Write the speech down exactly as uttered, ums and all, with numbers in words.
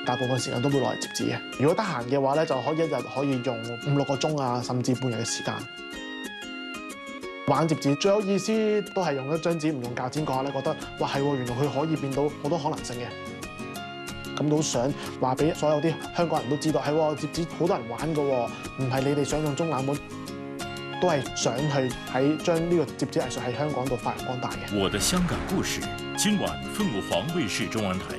大部分時間都會攞嚟摺紙嘅。如果得閒嘅話咧，就可以一日可以用五六個鐘啊，甚至半日嘅時間。玩摺紙最有意思都係用一張紙唔用鉸剪嗰下咧，覺得哇係喎，原來佢可以變到好多可能性嘅。咁都想話俾所有啲香港人都知道，係喎，摺紙好多人玩㗎喎，唔係你哋想象中冷門，都係想去喺將呢個摺紙藝術喺香港度發揚光大嘅。 我的香港故事，今晚鳳凰衛視中文台